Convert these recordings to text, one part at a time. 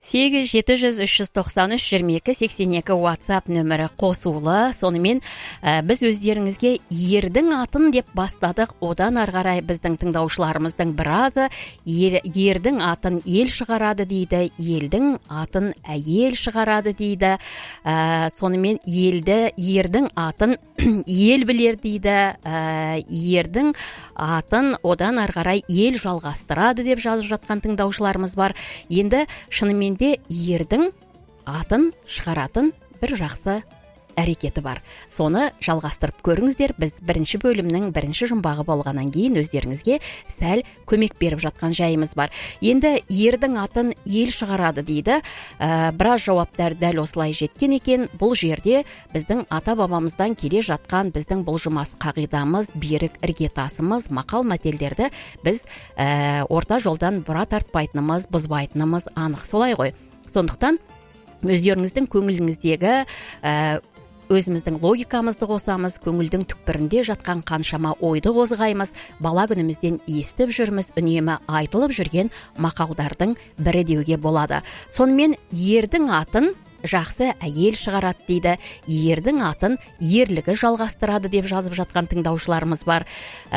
8-700-393-22-82 WhatsApp нөмірі қосулы. Сонымен біз өздеріңізге ердің атын деп бастадық. Одан арғарай біздің тыңдаушыларымыздың біразы ердің атын ел шығарады дейді, елдің атын әйел шығарады дейді. Сонымен ердің атын ел білер дейді, ердің атын одан арғарай ел жалғастырады деп жазып жатқан тыңдаушыларымыз бар. Енді шынымен де ердің атын шығаратын бір жақсы әрекеті бар. Соны жалғастырып көріңіздер. Біз бірінші бөлімнің бірінші жұмбағы болғаннан кейін өздеріңізге сәл көмек беріп жатқан жайымыз бар. Енді ердің атын ел шығарады дейді. Біраз жауаптар дәл осылай жеткен екен. Бұл жерде біздің ата-бабамыздан келе жатқан біздің бұлжымас қағидамыз, берік іргетасымыз, мақал-мәтелдерді біз орта жолдан бұра тартпайтынымыз, бұзбайтынымыз анық, солай ғой. Сондықтан өздеріңіздің көңіліңіздегі өзіміздің логикамызды қосамыз, көңілдің түкпірінде жатқан қаншама ойды қозғаймыз, бала күнімізден естіп жүрміз, үнемі айтылып жүрген мақалдардың бірі деуге болады. Сонымен ердің атын жақсы әйел шығарады дейді, ердің атын ерлігі жалғастырады деп жазып жатқан тыңдаушыларымыз бар.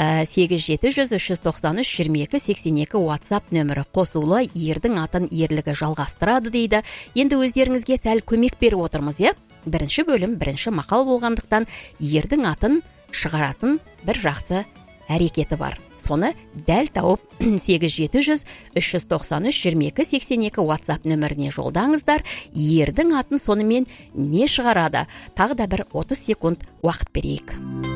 8-700-393-22-82 WhatsApp нөмірі қосулы, ердің атын ерлігі жалғастырады дейді. Енді өздеріңізге сәл көмек беріп отырмыз, е? Бірінші бөлім, бірінші мақал болғандықтан ердің атын шығаратын бір жақсы әрекеті бар. Соны дәл тауып 8-700-393-22-82 WhatsApp нөміріне жолдаңыздар. Ердің атын сонымен не шығарады? Тағы да бір 30 секунд уақыт берейік.